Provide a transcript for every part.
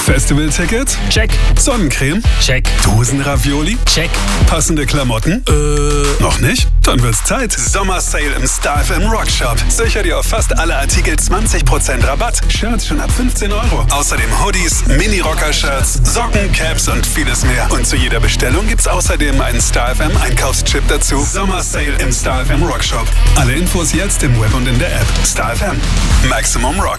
Festivalticket? Check. Sonnencreme? Check. Dosenravioli? Check. Passende Klamotten? Noch nicht? Dann wird's Zeit. Sommersale im Star FM Rock Shop. Sicher dir auf fast alle Artikel 20% Rabatt. Shirts schon ab 15 €. Außerdem Hoodies, Mini-Rocker-Shirts, Socken, Caps und vieles mehr. Und zu jeder Bestellung gibt's außerdem einen Star FM Einkaufschip dazu. Sommersale im Star FM Rock Shop. Alle Infos jetzt im Web und in der App. Star FM. Maximum Rock.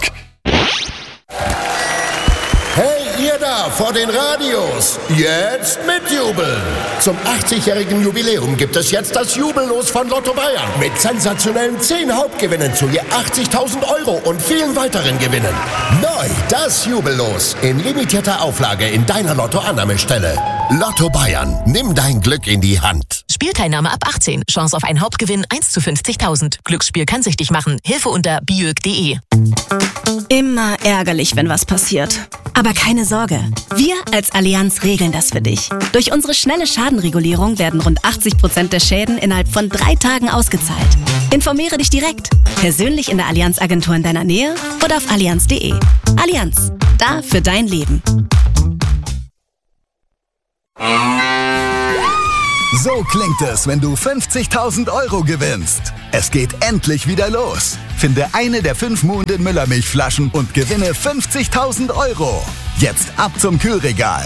Hey, ihr da vor den Radios, jetzt mitjubeln! Zum 80-jährigen Jubiläum gibt es jetzt das Jubellos von Lotto Bayern mit sensationellen 10 Hauptgewinnen zu je 80.000 € und vielen weiteren Gewinnen. Neu das Jubellos in limitierter Auflage in deiner Lotto-Annahmestelle. Lotto Bayern, nimm dein Glück in die Hand. Spielteilnahme ab 18. Chance auf einen Hauptgewinn 1 zu 50.000. Glücksspiel kann süchtig machen. Hilfe unter biög.de. Immer ärgerlich, wenn was passiert. Aber keine Sorge. Wir als Allianz regeln das für dich. Durch unsere schnelle Schadenregulierung werden rund 80% der Schäden innerhalb von 3 Tagen ausgezahlt. Informiere dich direkt. Persönlich in der Allianz-Agentur in deiner Nähe oder auf allianz.de. Allianz. Da für dein Leben. So klingt es, wenn du 50.000 € gewinnst. Es geht endlich wieder los. Finde eine der 5 Muhnden Müllermilchflaschen und gewinne 50.000 €. Jetzt ab zum Kühlregal.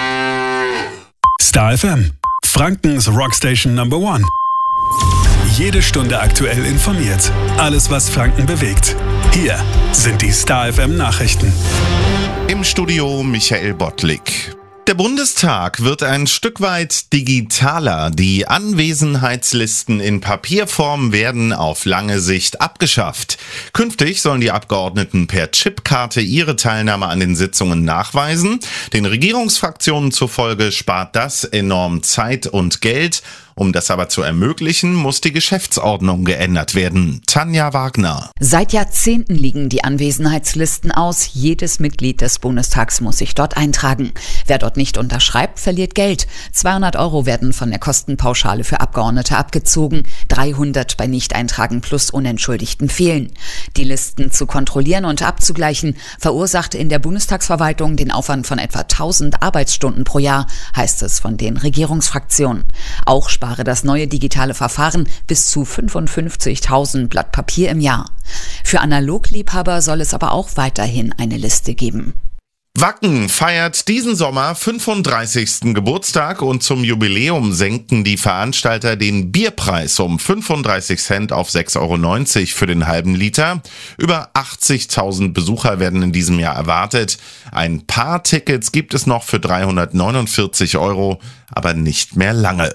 Star FM. Frankens Rockstation Number 1. Jede Stunde aktuell informiert. Alles, was Franken bewegt. Hier sind die Star FM Nachrichten. Im Studio Michael Bottlik. Der Bundestag wird ein Stück weit digitaler. Die Anwesenheitslisten in Papierform werden auf lange Sicht abgeschafft. Künftig sollen die Abgeordneten per Chipkarte ihre Teilnahme an den Sitzungen nachweisen. Den Regierungsfraktionen zufolge spart das enorm Zeit und Geld. Um das aber zu ermöglichen, muss die Geschäftsordnung geändert werden. Tanja Wagner. Seit Jahrzehnten liegen die Anwesenheitslisten aus. Jedes Mitglied des Bundestags muss sich dort eintragen. Wer dort nicht unterschreibt, verliert Geld. 200 € werden von der Kostenpauschale für Abgeordnete abgezogen. 300 bei Nichteintragen plus unentschuldigten Fehlen. Die Listen zu kontrollieren und abzugleichen verursacht in der Bundestagsverwaltung den Aufwand von etwa 1000 Arbeitsstunden pro Jahr, heißt es von den Regierungsfraktionen. Auch spare das neue digitale Verfahren bis zu 55.000 Blatt Papier im Jahr. Für Analogliebhaber soll es aber auch weiterhin eine Liste geben. Wacken feiert diesen Sommer 35. Geburtstag und zum Jubiläum senken die Veranstalter den Bierpreis um 35 Cent auf 6,90 € für den halben Liter. Über 80.000 Besucher werden in diesem Jahr erwartet. Ein paar Tickets gibt es noch für 349 €, aber nicht mehr lange.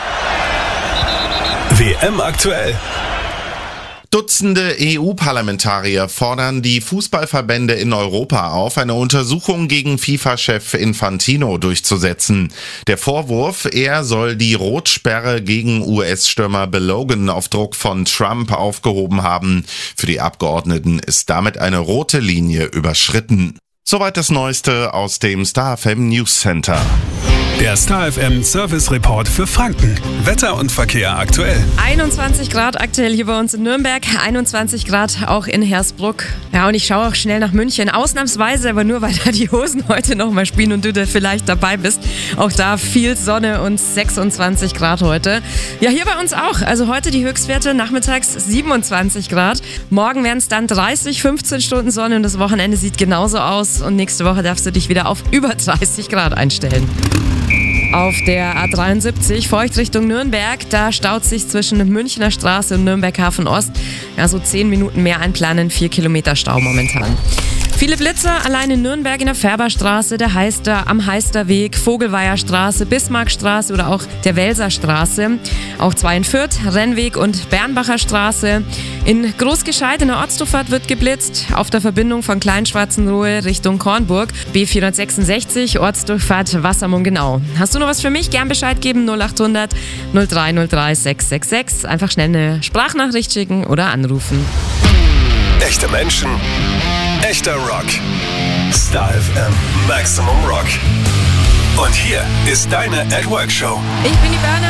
WM aktuell. Dutzende EU-Parlamentarier fordern die Fußballverbände in Europa auf, eine Untersuchung gegen FIFA-Chef Infantino durchzusetzen. Der Vorwurf, er soll die Rotsperre gegen US-Stürmer Belogan auf Druck von Trump aufgehoben haben. Für die Abgeordneten ist damit eine rote Linie überschritten. Soweit das Neueste aus dem Star FM News Center. Der Star FM Service Report für Franken. Wetter und Verkehr aktuell. 21 Grad aktuell hier bei uns in Nürnberg, 21 Grad auch in Hersbruck. Ja, und ich schaue auch schnell nach München. Ausnahmsweise, aber nur, weil da die Hosen heute nochmal spielen und du da vielleicht dabei bist. Auch da viel Sonne und 26 Grad heute. Ja, hier bei uns auch. Also heute die Höchstwerte, nachmittags 27 Grad. Morgen werden es dann 30, 15 Stunden Sonne und das Wochenende sieht genauso aus. Und nächste Woche darfst du dich wieder auf über 30 Grad einstellen. Auf der A73 feucht Richtung Nürnberg, da staut sich zwischen Münchner Straße und Nürnberg Hafen Ost. Ja, so 10 Minuten mehr einplanen, 4 Kilometer Stau momentan. Viele Blitzer allein in Nürnberg in der Färberstraße, der Heister, am Heisterweg, Vogelweierstraße, Bismarckstraße oder auch der Welserstraße. Auch 2 in Fürth, Rennweg und Bernbacher Straße. In Großgescheit in der Ortsdurchfahrt wird geblitzt, auf der Verbindung von Kleinschwarzenrohe Richtung Kornburg. B466, Ortsdurchfahrt Wassermungenau. Hast du noch was für mich? Gern Bescheid geben, 0800 0303 666. Einfach schnell eine Sprachnachricht schicken oder anrufen. Echte Menschen, echter Rock. Star FM Maximum Rock. Und hier ist deine At Work Show. Ich bin die Berner.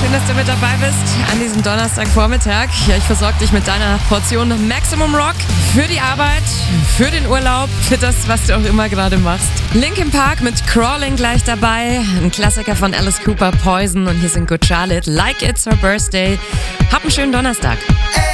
schön, dass du mit dabei bist an diesem Donnerstagvormittag. Ja, ich versorge dich mit deiner Portion Maximum Rock für die Arbeit, für den Urlaub, für das, was du auch immer gerade machst. Linkin Park mit Crawling gleich dabei, ein Klassiker von Alice Cooper, Poison, und hier sind Good Charlotte, Like It's Her Birthday. Hab einen schönen Donnerstag.